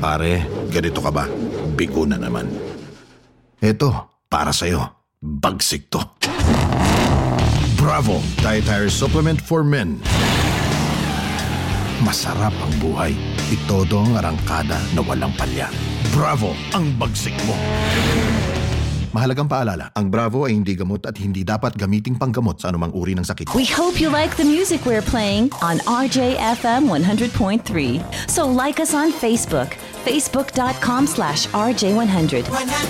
Pare, ganito ka ba? Bigo na naman. Eto, para sa'yo. Bagsik to. Bravo! Dietary Supplement for Men. Masarap ang buhay. Itodo ang arangkada na walang palya. Bravo! Ang bagsik mo. Mahalagang paalala, ang Bravo ay hindi gamot at hindi dapat gamiting panggamot sa anumang uri ng sakit. We hope you like the music we're playing on RJFM 100.3. So like us on Facebook, facebook.com/RJ100.